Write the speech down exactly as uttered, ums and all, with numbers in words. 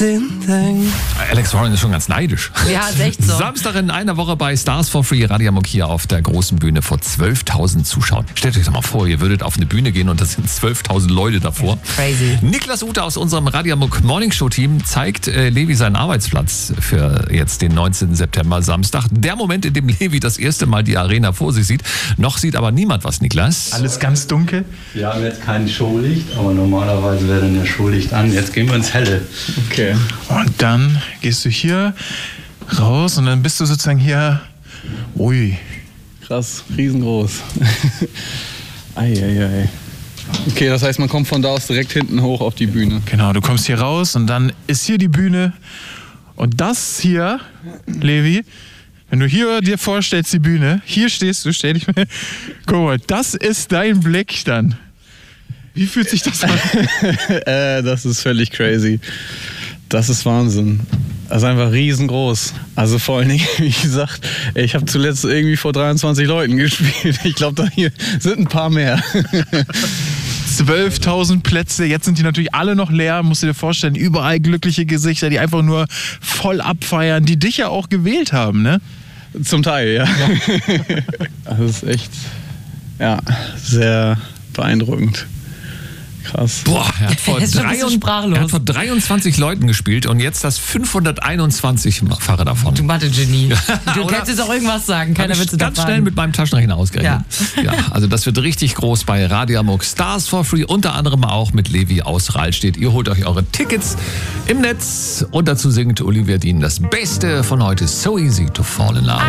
interesting thing. Alex Warren ist schon ganz neidisch. Ja, ist echt so. Samstag in einer Woche bei Stars for Free, Radiamok hier auf der großen Bühne vor zwölftausend Zuschauern. Stellt euch doch mal vor, ihr würdet auf eine Bühne gehen und das sind zwölftausend Leute davor. Crazy. Niklas Ute aus unserem Radiamok Morning Show Team zeigt äh, Levi seinen Arbeitsplatz für jetzt den neunzehnten September, Samstag. Der Moment, in dem Levi das erste Mal die Arena vor sich sieht. Noch sieht aber niemand was, Niklas. Alles ganz dunkel. Wir haben jetzt kein Showlicht, aber normalerweise wäre dann ja Showlicht an. Jetzt gehen wir ins Helle. Okay. Und dann gehst du hier raus und dann bist du sozusagen hier. Ui. Krass, riesengroß. Eieiei. Okay, das heißt, man kommt von da aus direkt hinten hoch auf die Bühne. Genau, du kommst hier raus und dann ist hier die Bühne. Und das hier, Levi, wenn du hier dir vorstellst, die Bühne, hier stehst du, stell dich mal, guck mal, das ist dein Blick dann. Wie fühlt sich das an? äh, das ist völlig crazy. Das ist Wahnsinn. Das ist einfach riesengroß. Also vor allen Dingen, wie gesagt, ich habe zuletzt irgendwie vor dreiundzwanzig Leuten gespielt. Ich glaube, da hier sind ein paar mehr. zwölftausend Plätze, jetzt sind die natürlich alle noch leer, musst du dir vorstellen, überall glückliche Gesichter, die einfach nur voll abfeiern, die dich ja auch gewählt haben, ne? Zum Teil, ja. Das ist echt, ja, sehr beeindruckend. Krass. Boah, er hat, vor Er ist schon ein bisschen dreiund- sprachlos. er hat vor dreiundzwanzig Leuten gespielt und jetzt das fünfhunderteinundzwanzig-fache davon. Du Mathe-Genie. Du Oder? könntest auch irgendwas sagen. Keiner Hab wird ich es ganz schnell mit meinem Taschenrechner ausgerechnet. Ja. ja, also das wird richtig groß bei Radiamok Stars for Free, unter anderem auch mit Levi aus Rahlstedt. Ihr holt euch eure Tickets im Netz und dazu singt Olivia Dean das Beste von heute, So Easy to Fall in Love.